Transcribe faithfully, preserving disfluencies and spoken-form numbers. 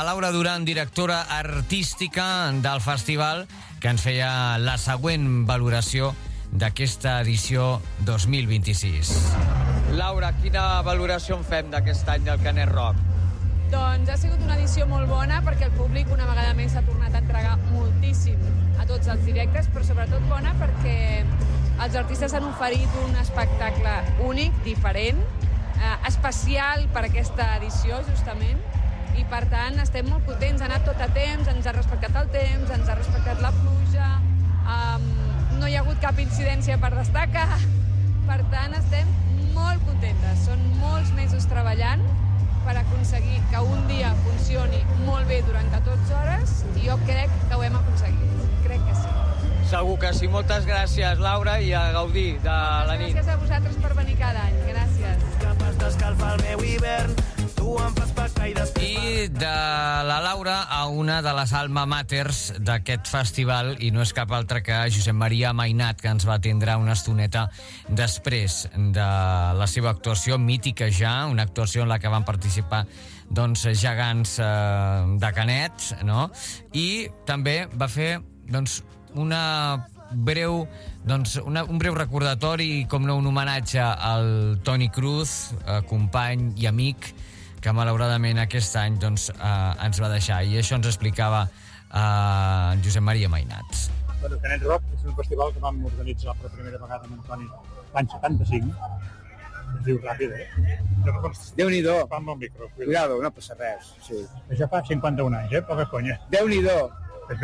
Laura Duran, directora artística del festival, que ens feia la següent valoració d'aquesta edició dos mil vint-i-sis. Laura, quina valoració en fem d'aquest any del Canet Rock? Doncs ha sigut una edició molt bona perquè el públic una vegada més s'ha tornat a entregar moltíssim a tots els directes, però sobretot bona perquè els artistes han oferit un espectacle únic, diferent, eh, especial per aquesta edició, justament, i per tant estem molt contents, ha anat tot a temps, ens ha respectat el temps, ens ha respectat la pluja, um, no hi ha hagut cap incidència per destacar, per tant estem molt contentes, són molts mesos treballant per aconseguir que un dia funcioni molt bé durant catorze hores i jo crec que ho hem aconseguit, crec que sí. Segur que sí, moltes gràcies, Laura, i a gaudir de la nit. Gràcies a vosaltres per venir cada any, gràcies. Capaç d'escalfar el meu hivern, tu em fas pecar i després... I de la Laura a una de les alma maters d'aquest festival, i no és cap altra que Josep Maria Mainat, que ens va atendre una estoneta després de la seva actuació, mítica ja, una actuació en la que van participar doncs, gegants eh, de Canet, no? I també va fer doncs, una breu, doncs, una, un breu recordatori, com no un homenatge al Toni Cruz, eh, company i amic, que malauradament aquest any doncs, eh, ens va deixar, i això ens explicava eh, Josep Maria Mainat. Bueno, Canet Rock és un festival que vam organitzar per primera vegada amb en Toni l'any setanta-cinc. Es diu ràpid, eh? Déu-n'hi-do. Fa amb el micro. Cuidado, no passa res. Sí. Ja fa cinquanta-un anys, eh? Poca conya. Déu-n'hi-do.